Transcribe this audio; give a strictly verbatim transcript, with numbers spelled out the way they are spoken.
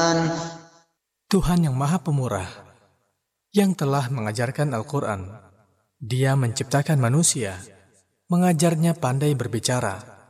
Tuhan yang Maha Pemurah, yang telah mengajarkan Al-Quran. Dia menciptakan manusia, mengajarnya pandai berbicara,